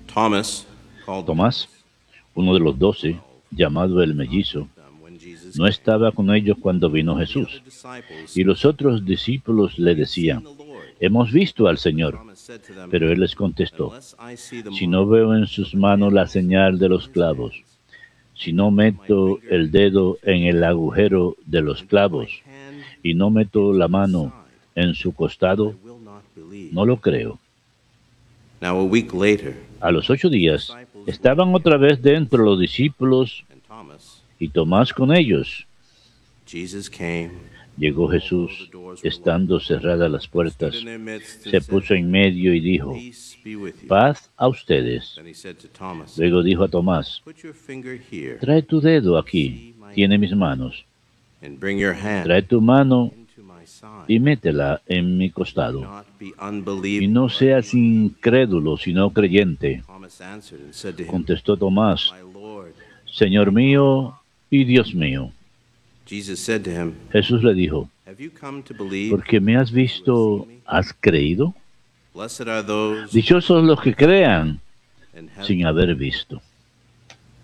Tomás, uno de los 12, llamado el mellizo, no estaba con ellos cuando vino Jesús. Y los otros discípulos le decían: «Hemos visto al Señor». Pero él les contestó: «Si no veo en sus manos la señal de los clavos, si no meto el dedo en el agujero de los clavos y no meto la mano en su costado, no lo creo». A los 8 días estaban otra vez dentro los discípulos y Tomás con ellos. Llegó Jesús, estando cerradas las puertas, se puso en medio y dijo: «Paz a ustedes». Luego dijo a Tomás: «Trae tu dedo aquí, tiene mis manos. Trae tu mano y métela en mi costado. Y no seas incrédulo, sino creyente». Contestó Tomás: «Señor mío y Dios mío». Jesús le dijo: «Porque me has visto, ¿has creído? Dichosos los que crean sin haber visto».